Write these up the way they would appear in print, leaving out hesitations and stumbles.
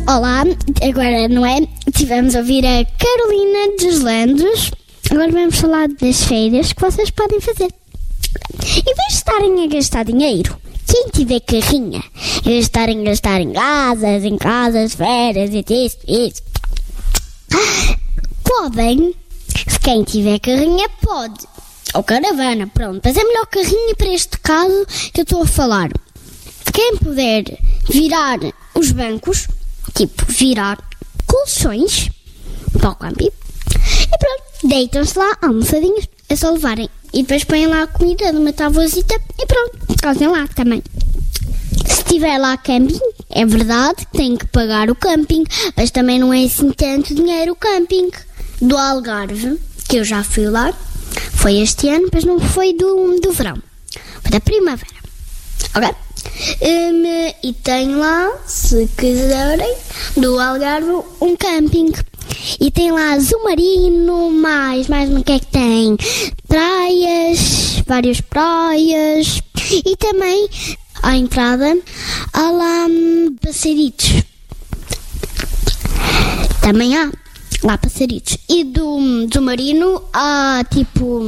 Olá, agora não é? Tivemos a ouvir a Carolina dos Landos. Agora vamos falar das férias que vocês podem fazer. Em vez de estarem a gastar dinheiro, quem tiver carrinha, em vez de estarem a gastar em casas, férias e isso, podem, se quem tiver carrinha pode, ou caravana, pronto, mas é melhor carrinha para este caso que eu estou a falar. Quem puder virar os bancos, tipo virar colchões para o camping, e pronto, deitam-se lá almofadinhos, é só levarem. E depois põem lá a comida numa tabuazita e pronto, cozem lá também. Se tiver lá camping, é verdade que tem que pagar o camping, mas também não é assim tanto dinheiro o camping. Do Algarve, que eu já fui lá, foi este ano, mas não foi do verão, foi da primavera, ok? E tem lá, se quiserem, do Algarve um camping. E tem lá azul marinho, mais o que é que tem? Praias, várias praias. E também, à entrada, há lá passaritos. Também há lá passaritos. E do marino há tipo...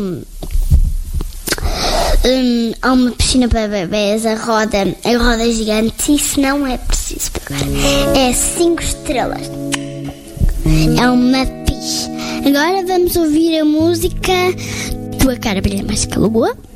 há uma piscina para bebês, a roda gigante. Isso não é preciso pagar. É 5 estrelas. É uma fixe. Agora vamos ouvir a música Tua Cara Brilha Mais Que a Lua.